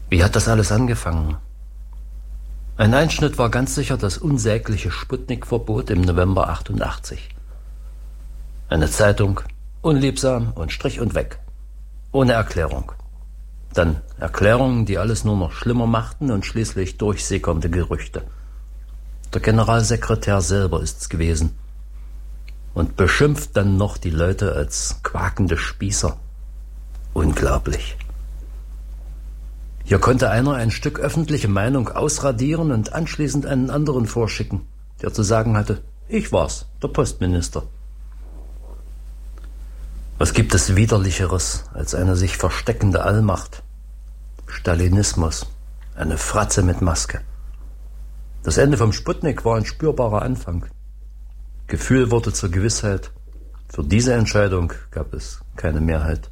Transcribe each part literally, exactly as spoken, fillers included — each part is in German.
Wie hat das alles angefangen? Ein Einschnitt war ganz sicher das unsägliche Sputnik-Verbot im November achtundachtzig. Eine Zeitung, unliebsam und Strich und weg. Ohne Erklärung. Dann Erklärungen, die alles nur noch schlimmer machten und schließlich durchsickernde Gerüchte. Der Generalsekretär selber ist's gewesen. Und beschimpft dann noch die Leute als quakende Spießer. Unglaublich. Hier konnte einer ein Stück öffentliche Meinung ausradieren und anschließend einen anderen vorschicken, der zu sagen hatte, ich war's, der Postminister. Was gibt es Widerlicheres als eine sich versteckende Allmacht? Stalinismus, eine Fratze mit Maske. Das Ende vom Sputnik war ein spürbarer Anfang. Gefühl wurde zur Gewissheit. Für diese Entscheidung gab es keine Mehrheit.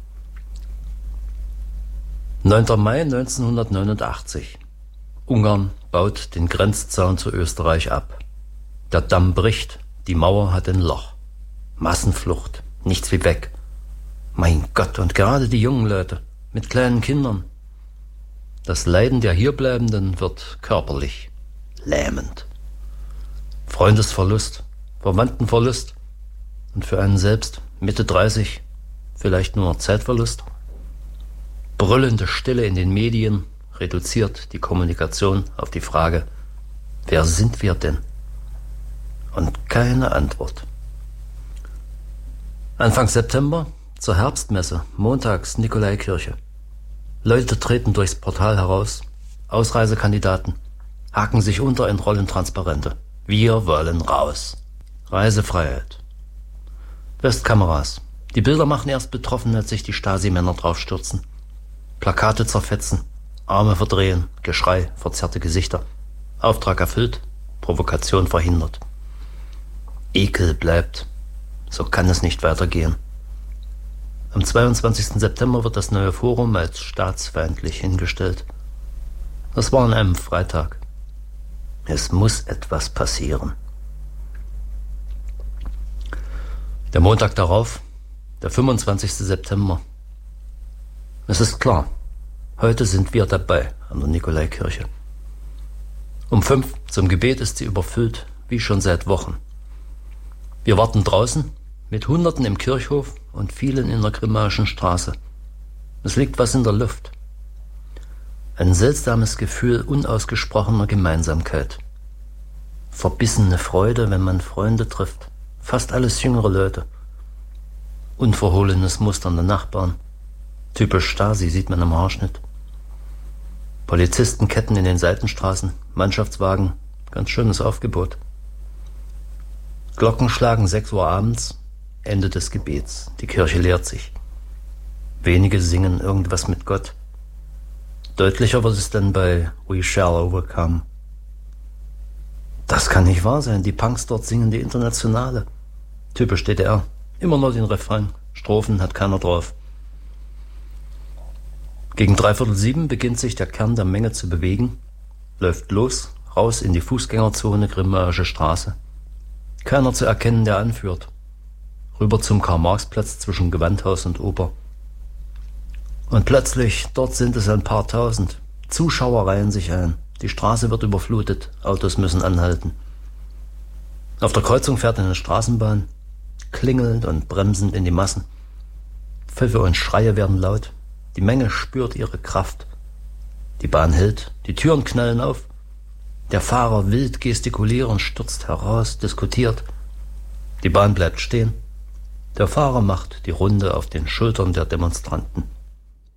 neunter Mai neunzehnhundertneunundachtzig. Ungarn baut den Grenzzaun zu Österreich ab. Der Damm bricht, die Mauer hat ein Loch. Massenflucht, nichts wie weg. Mein Gott, und gerade die jungen Leute mit kleinen Kindern. Das Leiden der Hierbleibenden wird körperlich, lähmend. Freundesverlust, Verwandtenverlust und für einen selbst Mitte dreißig vielleicht nur Zeitverlust. Brüllende Stille in den Medien reduziert die Kommunikation auf die Frage, wer sind wir denn? Und keine Antwort. Anfang September zur Herbstmesse, montags Nikolaikirche. Leute treten durchs Portal heraus, Ausreisekandidaten, haken sich unter in Rollentransparente. Wir wollen raus. Reisefreiheit. Westkameras. Die Bilder machen erst betroffen, als sich die Stasi-Männer draufstürzen. Plakate zerfetzen, Arme verdrehen, Geschrei, verzerrte Gesichter. Auftrag erfüllt, Provokation verhindert. Ekel bleibt. So kann es nicht weitergehen. Am zweiundzwanzigsten September wird das neue Forum als staatsfeindlich hingestellt. Das war an einem Freitag. Es muss etwas passieren. Der Montag darauf, der fünfundzwanzigsten September. Es ist klar, heute sind wir dabei an der Nikolaikirche. Um fünf zum Gebet ist sie überfüllt, wie schon seit Wochen. Wir warten draußen, mit Hunderten im Kirchhof und vielen in der Grimmaischen Straße. Es liegt was in der Luft. Ein seltsames Gefühl unausgesprochener Gemeinsamkeit. Verbissene Freude, wenn man Freunde trifft. Fast alles jüngere Leute. Unverhohlenes musternde Nachbarn. Typisch Stasi sieht man am Haarschnitt. Polizistenketten in den Seitenstraßen, Mannschaftswagen, ganz schönes Aufgebot. Glocken schlagen sechs Uhr abends, Ende des Gebets. Die Kirche leert sich. Wenige singen irgendwas mit Gott. Deutlicher wird es dann bei We Shall Overcome. Das kann nicht wahr sein. Die Punks dort singen die Internationale. Typisch D D R. Immer nur den Refrain. Strophen hat keiner drauf. Gegen dreiviertel sieben beginnt sich der Kern der Menge zu bewegen, läuft los, raus in die Fußgängerzone Grimmaische Straße. Keiner zu erkennen, der anführt. Rüber zum Karl-Marx-Platz zwischen Gewandhaus und Oper. Und plötzlich, dort sind es ein paar tausend. Zuschauer reihen sich ein. Die Straße wird überflutet, Autos müssen anhalten. Auf der Kreuzung fährt eine Straßenbahn, klingelnd und bremsend in die Massen. Pfiffe und Schreie werden laut. Die Menge spürt ihre Kraft. Die Bahn hält, die Türen knallen auf. Der Fahrer wild gestikulierend stürzt heraus, diskutiert. Die Bahn bleibt stehen. Der Fahrer macht die Runde auf den Schultern der Demonstranten.